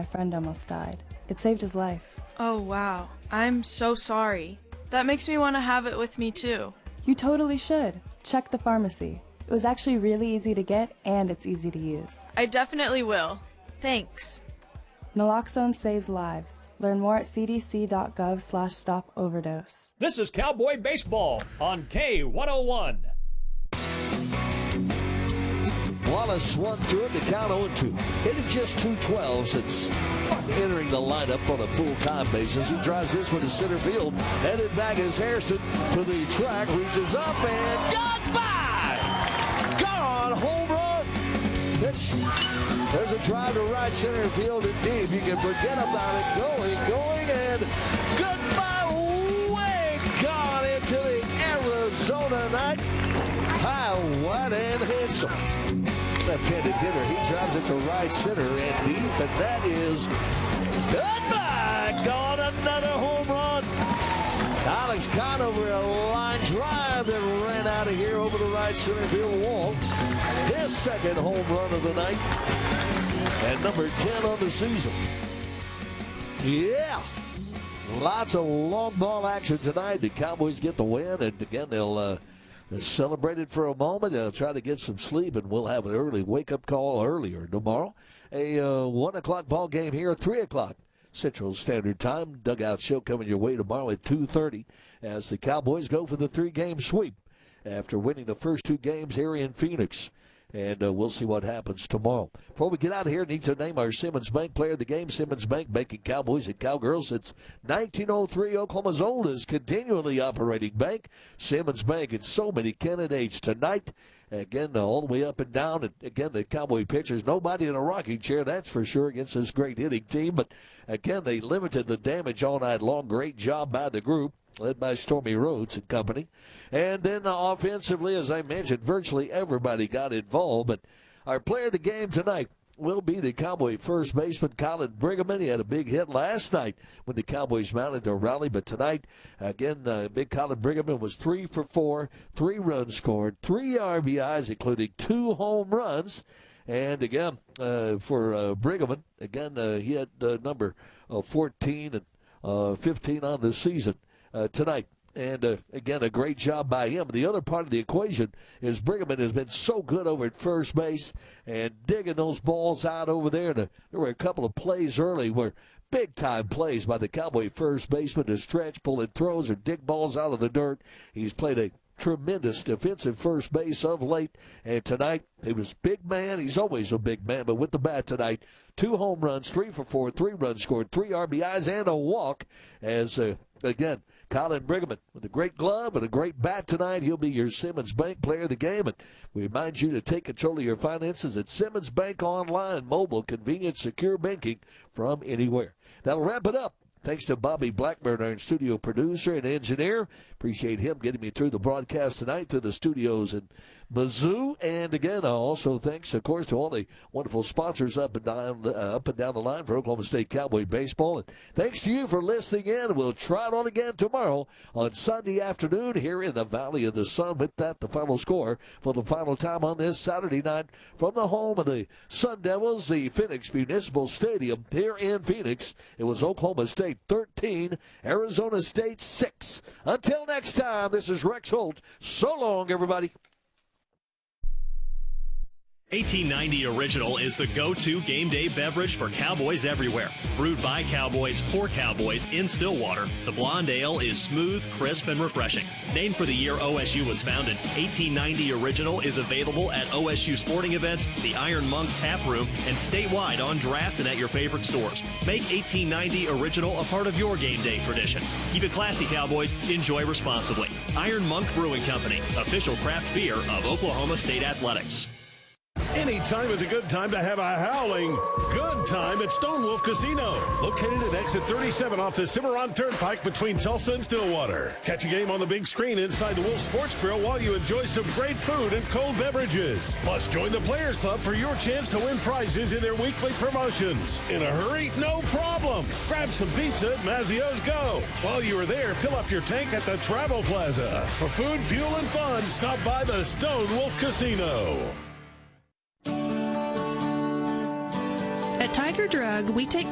my friend almost died. It saved his life. Oh, wow. I'm so sorry. That makes me want to have it with me, too. You totally should. Check the pharmacy. It was actually really easy to get, and it's easy to use. I definitely will. Thanks. Naloxone saves lives. Learn more at cdc.gov/stop-overdose. This is Cowboy Baseball on K101. Wallace swung through it to count 0-2. Hitting just 212s. It's entering the lineup on a full-time basis. He drives this one to center field. Headed back is Hairston to the track. Reaches up and goodbye! Gone! Home run! Pitch. There's a drive to right center field and deep. You can forget about it. Going, and goodbye! Way gone into the Arizona night. High, wide, and handsome. Left-handed hitter. He drives it to right center and deep, and that is goodbye. Gone, another home run. Alex Conover, a line drive that ran out of here over the right center field wall. His second home run of the night, and number 10 on the season. Yeah. Lots of long ball action tonight. The Cowboys get the win, and again, they'll celebrate it for a moment. They'll try to get some sleep, and we'll have an early wake-up call earlier tomorrow. A 1 o'clock ball game here at 3 o'clock Central Standard Time. Dugout show coming your way tomorrow at 2:30 as the Cowboys go for the 3-game sweep after winning the first 2 games here in Phoenix. And we'll see what happens tomorrow. Before we get out of here, need to name our Simmons Bank player of the game. Simmons Bank, banking Cowboys and Cowgirls since 1903, Oklahoma's oldest continually operating bank. Simmons Bank and so many candidates tonight. Again, all the way up and down. And again, the Cowboy pitchers, nobody in a rocking chair, that's for sure, against this great hitting team. But again, they limited the damage all night long. Great job by the group, led by Stormy Rhodes and company. And then offensively, as I mentioned, virtually everybody got involved. But our player of the game tonight will be the Cowboy first baseman, Colin Brigham. He had a big hit last night when the Cowboys mounted their rally. But tonight, again, big Colin Brigham was 3 for 4, 3 runs scored, 3 RBIs, including 2 home runs. And again, for Brigham, again, he had number 14 and 15 on the season tonight. And, again, a great job by him. The other part of the equation is Brigham has been so good over at first base and digging those balls out over there. There were a couple of plays early where big-time plays by the Cowboy first baseman to stretch, pulling throws, or dig balls out of the dirt. He's played a tremendous defensive first base of late. And tonight, he was big man. He's always a big man, but with the bat tonight, 2 home runs, 3 for 4, 3 runs scored, 3 RBIs, and a walk as, again, Colin Brigham with a great glove and a great bat tonight. He'll be your Simmons Bank player of the game. And we remind you to take control of your finances at Simmons Bank Online, mobile, convenient, secure banking from anywhere. That'll wrap it up. Thanks to Bobby Blackburn, our studio producer and engineer. Appreciate him getting me through the broadcast tonight through the studios in Mizzou. And again, also thanks, of course, to all the wonderful sponsors up and down the line for Oklahoma State Cowboy baseball. And thanks to you for listening in. We'll try it on again tomorrow on Sunday afternoon here in the Valley of the Sun. With that, the final score for the final time on this Saturday night from the home of the Sun Devils, the Phoenix Municipal Stadium here in Phoenix. It was Oklahoma State 13, Arizona State 6. Until next time, this is Rex Holt. So long, everybody. 1890 Original is the go-to game day beverage for Cowboys everywhere. Brewed by Cowboys for Cowboys in Stillwater, the blonde ale is smooth, crisp, and refreshing. Named for the year OSU was founded, 1890 Original is available at OSU sporting events, the Iron Monk Tap Room, and statewide on draft and at your favorite stores. Make 1890 Original a part of your game day tradition. Keep it classy, Cowboys. Enjoy responsibly. Iron Monk Brewing Company, official craft beer of Oklahoma State Athletics. Anytime is a good time to have a howling good time at Stone Wolf Casino. Located at exit 37 off the Cimarron Turnpike between Tulsa and Stillwater. Catch a game on the big screen inside the Wolf Sports Grill while you enjoy some great food and cold beverages. Plus, join the Players Club for your chance to win prizes in their weekly promotions. In a hurry? No problem. Grab some pizza at Mazzio's Go. While you are there, fill up your tank at the Travel Plaza. For food, fuel, and fun, stop by the Stone Wolf Casino. At Tiger Drug, we take